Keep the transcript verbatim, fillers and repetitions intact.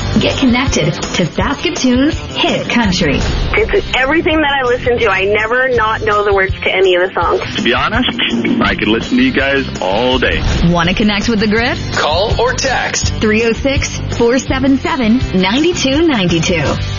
Get connected to Saskatoon's hit country. It's everything that I listen to. I never not know the words to any of the songs. To be honest, I could listen to you guys all day. Want to connect with the Grid? Call or text three oh six, four seven seven, nine two nine two.